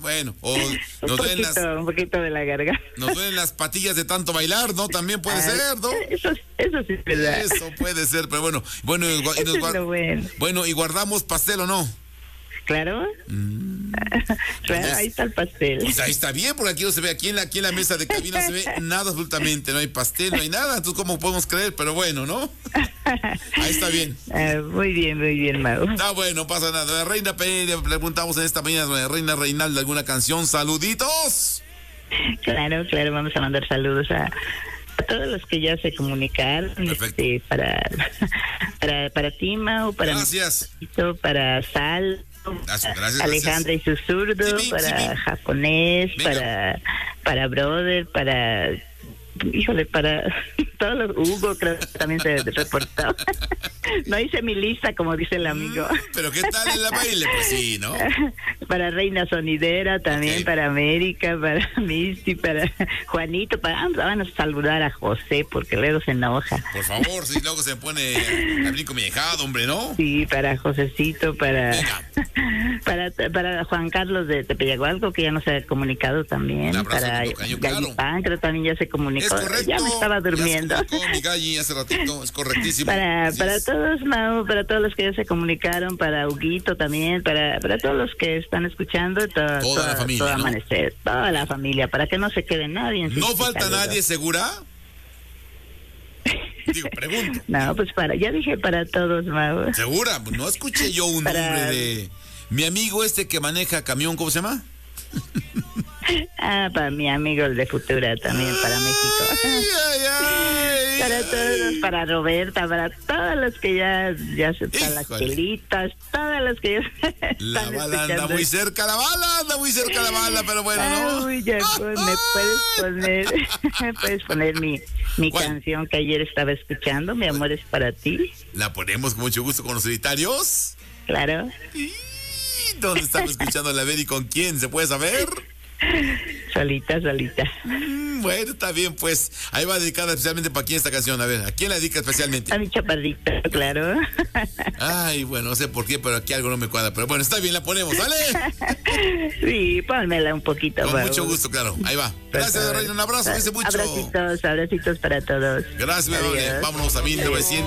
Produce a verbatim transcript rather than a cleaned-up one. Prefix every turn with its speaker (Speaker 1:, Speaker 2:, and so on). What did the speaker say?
Speaker 1: Bueno, o
Speaker 2: un,
Speaker 1: nos duelen
Speaker 2: poquito,
Speaker 1: las,
Speaker 2: un poquito de la garganta.
Speaker 1: nos duelen las patillas de tanto bailar, ¿no? También puede
Speaker 2: Ah,
Speaker 1: ser, ¿no?
Speaker 2: Eso, eso sí es verdad.
Speaker 1: Eso puede ser, pero bueno, bueno, y, y nos
Speaker 2: Eso es
Speaker 1: guard-
Speaker 2: lo bueno.
Speaker 1: bueno, y guardamos pastel o no.
Speaker 2: Claro.
Speaker 1: Mm.
Speaker 2: Claro,
Speaker 1: Pues-
Speaker 2: ahí está el pastel.
Speaker 1: Pues ahí está bien, porque aquí no se ve, aquí en la, aquí en la mesa de cabina no se ve nada absolutamente, no hay pastel, no hay nada, entonces cómo podemos creer, pero bueno, ¿no? Ahí está bien.
Speaker 2: Ah, muy bien, muy bien, Mau.
Speaker 1: Está bueno, no pasa nada. Reina P, le preguntamos en esta mañana, Reina Reinalda, alguna canción, saluditos.
Speaker 2: Claro, claro, vamos a mandar saludos a, a todos los que ya se comunicaron.
Speaker 1: Perfecto.
Speaker 2: Este, para, para, para ti, Mau, para
Speaker 1: Gracias.
Speaker 2: Mito, para Sal.
Speaker 1: Gracias, gracias,
Speaker 2: Alejandra y su zurdo,
Speaker 1: Sí, sí,
Speaker 2: para
Speaker 1: sí.
Speaker 2: japonés,
Speaker 1: Venga.
Speaker 2: para para brother, para híjole, para todos los Hugo, creo que también se reportó. No hice mi lista, como dice el amigo.
Speaker 1: Mm, pero ¿qué tal en la baile? Pues sí, ¿no?
Speaker 2: Para Reina Sonidera, también
Speaker 1: Ok.
Speaker 2: para América, para Misty, para Juanito, para van a saludar a José porque luego se enoja.
Speaker 1: Por favor, si luego se pone a brinco mi dejado, hombre, ¿no?
Speaker 2: Sí, para Josecito, para
Speaker 1: Venga.
Speaker 2: para para Juan Carlos de Tepeyagualco, que ya nos ha comunicado también.
Speaker 1: Un abrazo,
Speaker 2: Para
Speaker 1: mi tocayo, claro.
Speaker 2: Gallipán, creo también ya se comunicó.
Speaker 1: Es correcto.
Speaker 2: Ya me estaba durmiendo.
Speaker 1: Ya se comunicó mi Galli hace ratito, es correctísimo.
Speaker 2: Para
Speaker 1: Así
Speaker 2: para
Speaker 1: es.
Speaker 2: todos, Mau, para todos los que ya se comunicaron, para Huguito también, para para todos los que están escuchando, to-
Speaker 1: Toda
Speaker 2: toda,
Speaker 1: la familia,
Speaker 2: todo
Speaker 1: ¿no?
Speaker 2: Amanecer, toda la familia, para que no se quede nadie. en
Speaker 1: ¿No
Speaker 2: sus
Speaker 1: falta
Speaker 2: saludos.
Speaker 1: nadie, segura? Digo, pregunto.
Speaker 2: No, pues para, ya dije para todos, Mau.
Speaker 1: ¿Segura? Pues no escuché yo un
Speaker 2: Para-
Speaker 1: nombre de... Mi amigo este que maneja camión, ¿cómo se llama?
Speaker 2: Ah, para mi amigo el de Futura también, para México.
Speaker 1: Ay, ay, ay,
Speaker 2: Para
Speaker 1: ay.
Speaker 2: todos, para Roberta, para todos los que ya, ya se para las
Speaker 1: Híjole.
Speaker 2: chelitas, todos los que ya
Speaker 1: La
Speaker 2: están
Speaker 1: bala anda
Speaker 2: escuchando.
Speaker 1: muy cerca, la bala anda muy cerca la bala, pero bueno, ¿no?
Speaker 2: Ay, ya, pues, me puedes poner, puedes poner mi, mi
Speaker 1: ¿Cuál?
Speaker 2: canción que ayer estaba escuchando, Mi amor es para ti,
Speaker 1: La ponemos con mucho gusto con los solitarios.
Speaker 2: claro.
Speaker 1: ¿Y dónde estamos escuchando la ver y con quién? ¿Se puede saber?
Speaker 2: Solita, solita.
Speaker 1: Mm, bueno, está bien, pues. Ahí va dedicada especialmente para quién esta canción. A ver, ¿a quién la dedica especialmente?
Speaker 2: A mi chaparrita, claro.
Speaker 1: Ay, bueno, no sé por qué, pero aquí algo no me cuadra. Pero bueno, está bien, la ponemos, ¿vale?
Speaker 2: Sí, pónmela un poquito.
Speaker 1: Con
Speaker 2: Mau.
Speaker 1: mucho gusto, claro. Ahí va.
Speaker 2: Por
Speaker 1: Gracias,
Speaker 2: favor.
Speaker 1: Reina. Un abrazo, dice mucho.
Speaker 2: Abracitos, abracitos para todos.
Speaker 1: Gracias, mi amable.
Speaker 2: Adiós.
Speaker 1: Vámonos a mil novecientos.